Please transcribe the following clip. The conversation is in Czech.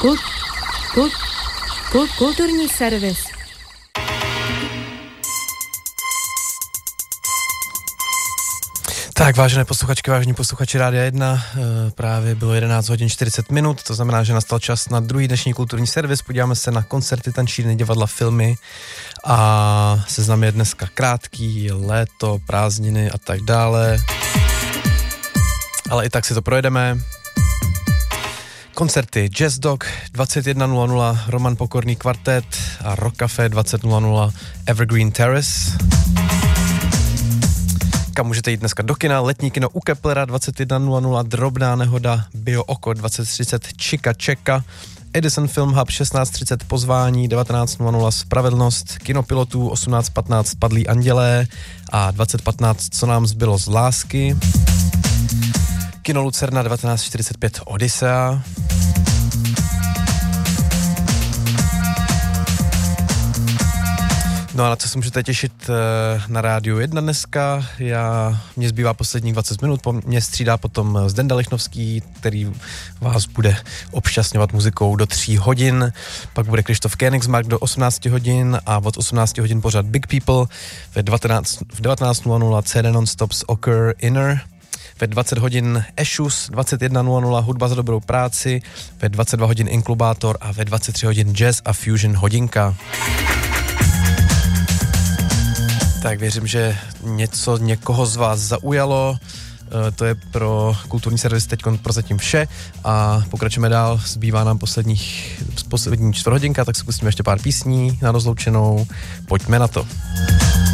Kulturní servis. Tak, vážené posluchačky, vážení posluchači Rádia 1, právě bylo 11 hodin 40 minut, to znamená, že nastal čas na druhý dnešní kulturní servis. Podíváme se na koncerty, tančírny, divadla, filmy a seznam je dneska krátký, léto, prázdniny a tak dále. Ale i tak si to projedeme. Koncerty Jazz Dog 21:00, Roman Pokorný kvartet a Rock Café 20:00, Evergreen Terrace. Kam můžete jít dneska do kina? Letní kino u Keplera 21:00, Drobná nehoda, Bio Oko 20:30, Čika Čeka, Edison Film Hub 16:30, Pozvání 19:00, Spravedlnost, Kinopilotů 18:15, Padlí andělé a 20:15, Co nám zbylo z lásky. Kino Lucerna 19:45, Odyssea. No a na co se můžete těšit na Rádiu 1 dneska? Mně zbývá posledních 20 minut, po mně střídá potom Zdenda Lichnovský, který vás bude obšťastňovat muzikou do 3 hodin, pak bude Krištof Koenigsmark do 18 hodin a od 18 hodin pořád Big People, v 19:00 CD Nonstops Occur Inner, ve 20 hodin Ešus, 21:00 Hudba za dobrou práci, ve 22 hodin Inklubátor a ve 23 hodin Jazz a Fusion hodinka. Tak věřím, že někoho z vás zaujalo. To je pro kulturní servis teď prozatím vše a pokračujeme dál. Zbývá nám poslední čtvrthodinka, tak si pustíme ještě pár písní na rozloučenou. Pojďme na to.